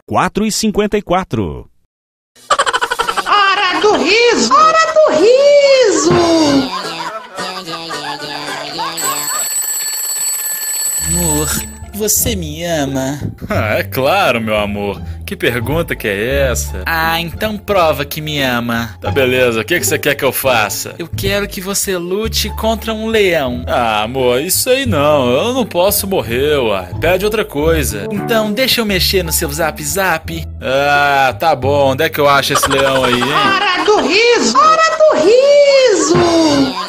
4h54. Hora do riso! Hora do riso! Amor, você me ama? É claro, meu amor. Que pergunta que é essa? Ah, então prova que me ama. Tá beleza, o que você quer que eu faça? Eu quero que você lute contra um leão. Ah, amor, isso aí não. Eu não posso morrer, uai. Pede outra coisa. Então deixa eu mexer no seu zap zap. Ah, tá bom. Onde é que eu acho esse leão aí, hein? Hora do riso! Hora do riso!